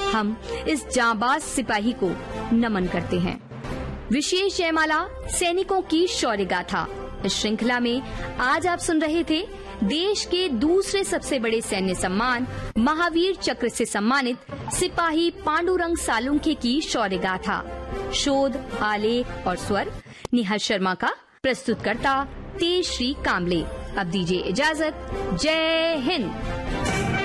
हम इस जांबाज सिपाही को नमन करते हैं। विशेष जयमाला सैनिकों की शौर्य गाथा। इस श्रृंखला में आज आप सुन रहे थे देश के दूसरे सबसे बड़े सैन्य सम्मान महावीर चक्र से सम्मानित सिपाही पांडुरंग सालुंखे की शौर्य गाथा। शोध, आलेख और स्वर निहाल शर्मा का। प्रस्तुतकर्ता तेजश्री कामले। अब दीजिए इजाजत। जय हिंद।